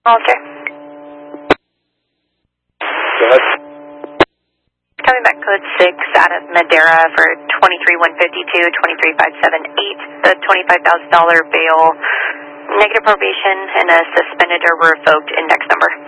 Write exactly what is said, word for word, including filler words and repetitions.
Okay. Go ahead. Coming back code six out of Madera for twenty-three one fifty-two, twenty-three five seven eight, the twenty-five thousand dollar bail, negative probation, and a suspended or revoked index number.